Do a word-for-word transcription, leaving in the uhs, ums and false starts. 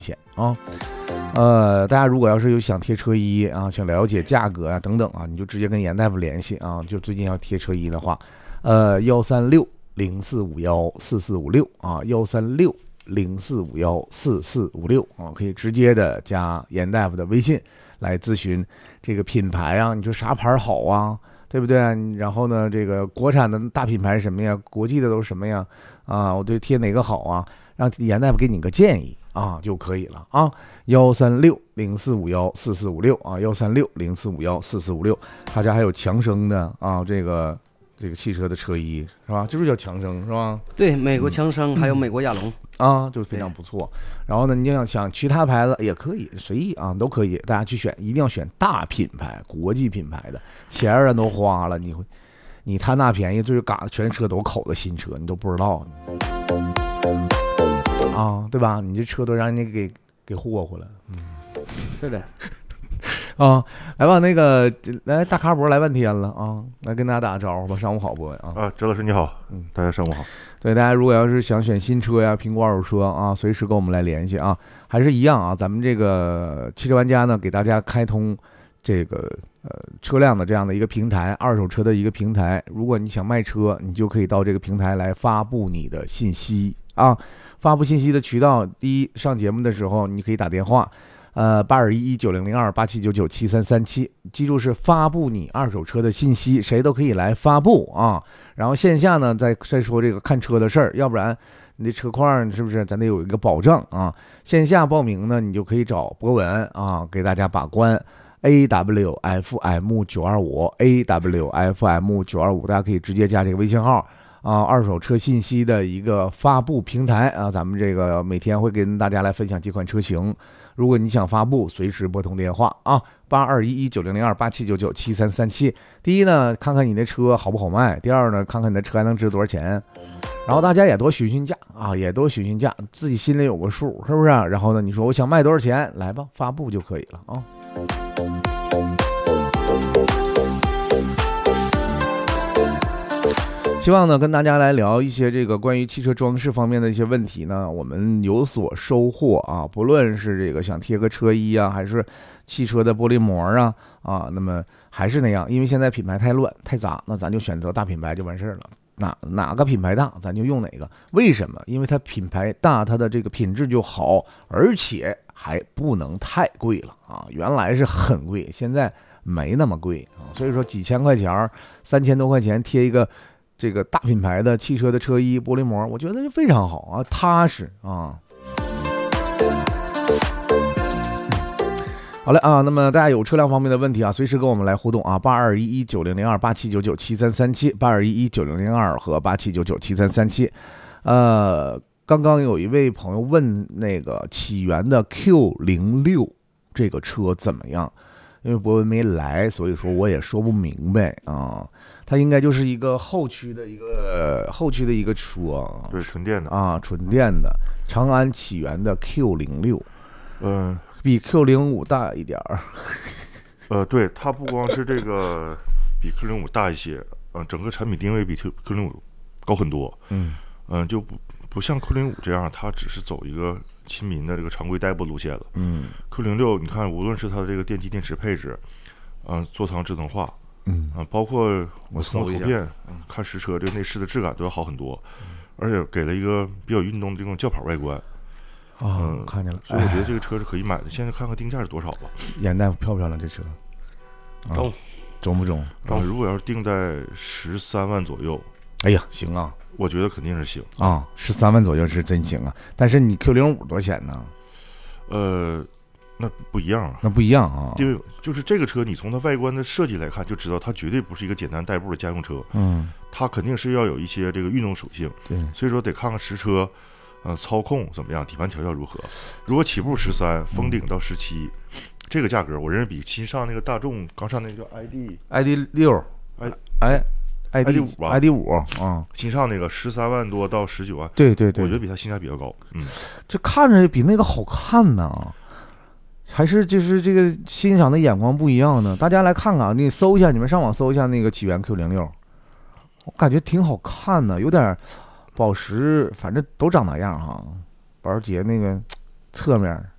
险啊。呃，大家如果要是有想贴车衣啊，想了解价格啊等等啊，你就直接跟严大夫联系啊。就最近要贴车衣的话，呃，幺三六零四五幺四四五六啊，幺三六零四五幺四四五六啊，可以直接的加严大夫的微信来咨询这个品牌啊，你说啥牌好啊？对不对？然后呢，这个国产的大品牌是什么呀？国际的都是什么呀？啊，我对贴哪个好啊？让严大夫给你个建议啊就可以了啊。幺三六零四五幺四四五六啊，幺三六零四五幺四四五六。他家还有强生的啊，这个这个汽车的车衣是吧？这不是叫强生是吧？ 对，美国强生、嗯、还有美国亚龙啊，就非常不错。然后呢，你要想其他牌子也可以，随意啊，都可以，大家去选，一定要选大品牌、国际品牌的。钱儿都花了，你你贪那便宜，就是嘎全车都口的新车，你都不知道啊，对吧？你这车都让人家给给霍霍了，嗯， 是的。 啊，来吧，那个来大咖博来半天了啊，来跟大家打个招呼吧，上午好，博文啊。 啊，周老师你好，嗯，大家上午好。 对，大家如果要是想选新车呀、评估二手车啊，随时跟我们来联系啊。还是一样啊，咱们这个汽车玩家呢，给大家开通这个呃车辆的这样的一个平台，二手车的一个平台。如果你想卖车，你就可以到这个平台来发布你的信息啊。发布信息的渠道，第一，上节目的时候你可以打电话。呃，八二一一九零零二八七九九七三三七，记住是发布你二手车的信息，谁都可以来发布啊。然后线下呢，再再说这个看车的事儿，要不然你这车况是不是咱得有一个保障啊？线下报名呢，你就可以找博文啊，给大家把关。A W F M 九二五 A W F M 九二五，大家可以直接加这个微信号。啊，二手车信息的一个发布平台啊，咱们这个每天会跟大家来分享几款车型。如果你想发布，随时拨通电话啊，八二一一九零零二八七九九七三三七。第一呢，看看你的车好不好卖；第二呢，看看你的车还能值多少钱。然后大家也多询询价啊，也多询询价，自己心里有个数，是不是？然后呢，你说我想卖多少钱，来吧，发布就可以了啊。希望呢跟大家来聊一些这个关于汽车装饰方面的一些问题呢，我们有所收获啊。不论是这个想贴个车衣啊，还是汽车的玻璃膜啊啊，那么还是那样，因为现在品牌太乱太杂，那咱就选择大品牌就完事儿了。哪哪个品牌大，咱就用哪个。为什么？因为它品牌大，它的这个品质就好，而且还不能太贵了啊。原来是很贵，现在没那么贵啊。所以说几千块钱，三千多块钱贴一个。这个大品牌的汽车的车衣玻璃膜，我觉得是非常好啊，踏实啊。好嘞啊，那么大家有车辆方面的问题啊，随时跟我们来互动啊，八二一一九零零二八七九九七三三七，八二一一九零零二和八七九九七三三七。呃，刚刚有一位朋友问那个起源的 Q 零六这个车怎么样？因为博文没来，所以说我也说不明白啊。它应该就是一个后驱的一个后驱的一个车， 对，纯电的啊，纯电的长安起源的 Q 零六， 嗯， 比 Q 零五大一点儿。 呃，对，它不光是这个比 Q 零五大一些，嗯、呃，整个产品定位比 Q 零五高很多，嗯嗯、呃，就不不像 Q 零五这样，它只是走一个亲民的这个常规代步路线了，嗯 ，Q 零六你看，无论是它的这个电机电池配置，嗯、呃，座舱智能化。嗯啊，包括我从图片看实车，这个内饰的质感都要好很多，而且给了一个比较运动的这种轿跑外观。 啊、嗯，看见了， 所以我觉得这个车是可以买的。现在看看定价是多少吧？ 严大夫漂不漂亮？这车中、啊、 中不中？ 啊，如果要是定在十三万左右， 哎呀，行啊， 我觉得肯定是行啊，十三万左右是真行啊。但是你 Q 零五多少钱呢？ 呃。那不一样啊， 那不一样啊， 因为就是这个车，你从它外观的设计来看，就知道它绝对不是一个简单代步的家用车，嗯，它肯定是要有一些这个运动属性， 对， 所以说得看看实车，呃，操控怎么样，底盘调教如何。如果起步十三，封顶到十七、嗯，这个价格，我认为比新上那个大众刚上那个叫 I D I D 六 ，I 哎 I D 五吧 ，I D 五啊， 新上那个十三万多到十九万， 对对对， 我觉得比它性价比较高，嗯， 这看着比那个好看呢。还是就是这个欣赏的眼光不一样呢。大家来看看，你搜一下，你们上网搜一下那个起源 Q 零六，我感觉挺好看的，有点宝石，反正都长那样哈。保时捷那个侧面